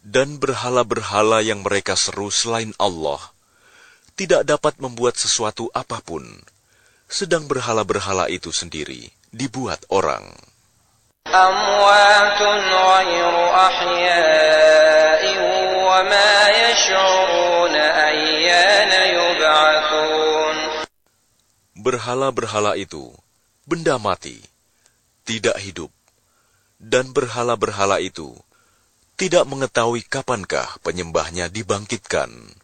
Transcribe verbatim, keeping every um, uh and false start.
Dan berhala-berhala yang mereka seru selain Allah tidak dapat membuat sesuatu apapun, sedang berhala-berhala itu sendiri dibuat orang. أموات غير أحياء وما يشعرون أيان يبعثون. Berhala-berhala itu benda mati, tidak hidup, dan berhala-berhala itu tidak mengetahui kapankah penyembahnya dibangkitkan.